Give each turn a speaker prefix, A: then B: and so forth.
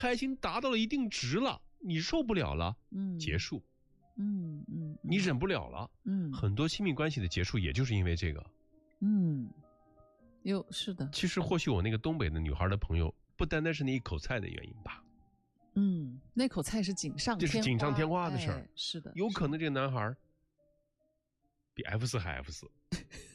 A: 开心达到了一定值了，你受不了了，结束，你忍不了了，很多亲密关系的结束也就是因为这个，
B: 是的。
A: 其实或许我那个东北的女孩的朋友，不单单是那一口菜的原因吧，
B: 那口菜是锦上添花，
A: 这是锦上添花的事儿，
B: 是的，
A: 有可能这个男孩比 F4 还 F4。